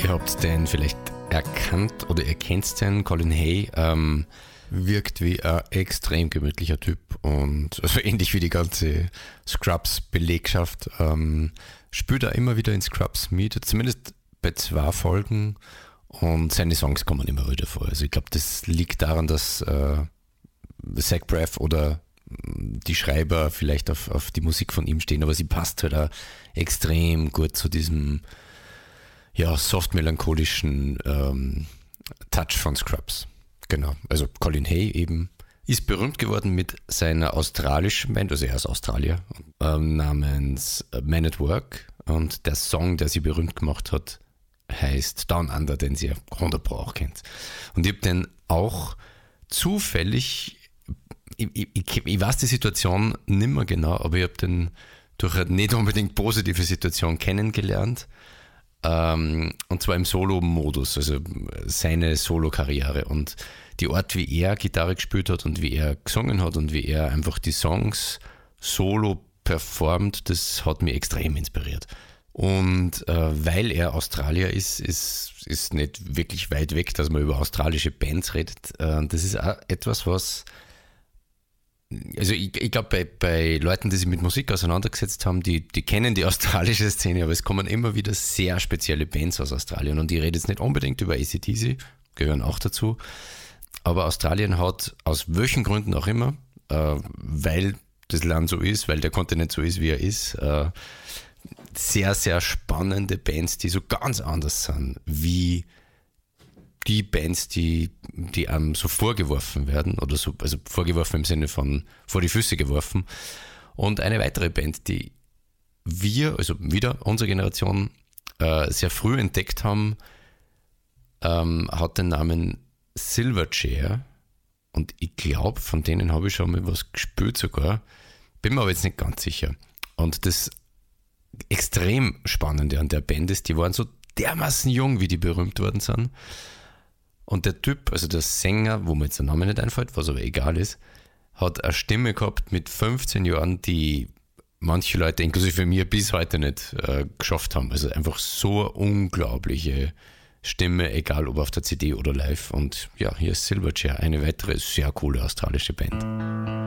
Ihr habt den vielleicht erkannt oder ihr kennt den, Colin Hay, wirkt wie ein extrem gemütlicher Typ und also ähnlich wie die ganze Scrubs-Belegschaft spielt er immer wieder in Scrubs mit, zumindest bei 2 Folgen, und seine Songs kommen immer wieder vor. Also ich glaube, das liegt daran, dass Zach Braff oder die Schreiber vielleicht auf die Musik von ihm stehen, aber sie passt halt auch extrem gut zu diesem soft melancholischen Touch von Scrubs. Genau, also Colin Hay eben ist berühmt geworden mit seiner australischen Band, also er ist Australier, namens Man at Work, und der Song, der sie berühmt gemacht hat, heißt Down Under, den sie ja 100% auch kennt. Und ich habe den auch zufällig, ich weiß die Situation nicht mehr genau, aber ich habe den durch eine nicht unbedingt positive Situation kennengelernt, und zwar im Solo-Modus, also seine Solo-Karriere, und die Art, wie er Gitarre gespielt hat und wie er gesungen hat und wie er einfach die Songs solo performt, das hat mich extrem inspiriert. Und weil er Australier ist nicht wirklich weit weg, dass man über australische Bands redet. Das ist auch etwas, was, also ich glaube, bei Leuten, die sich mit Musik auseinandergesetzt haben, die kennen die australische Szene, aber es kommen immer wieder sehr spezielle Bands aus Australien, und ich rede jetzt nicht unbedingt über AC/DC, gehören auch dazu, aber Australien hat aus welchen Gründen auch immer, weil das Land so ist, weil der Kontinent so ist, wie er ist, sehr, sehr spannende Bands, die so ganz anders sind, wie die Bands, die einem so vorgeworfen werden, oder so, also vorgeworfen im Sinne von vor die Füße geworfen. Und eine weitere Band, die wir, also wieder unsere Generation, sehr früh entdeckt haben, hat den Namen Silverchair, und ich glaube, von denen habe ich schon mal was gespielt sogar, bin mir aber jetzt nicht ganz sicher. Und das extrem Spannende an der Band ist, die waren so dermaßen jung, wie die berühmt worden sind. Und der Typ, also der Sänger, wo mir jetzt der Name nicht einfällt, was aber egal ist, hat eine Stimme gehabt mit 15 Jahren, die manche Leute, inklusive mir, bis heute nicht geschafft haben. Also einfach so eine unglaubliche Stimme, egal ob auf der CD oder live. Und ja, hier ist Silverchair, eine weitere sehr coole australische Band.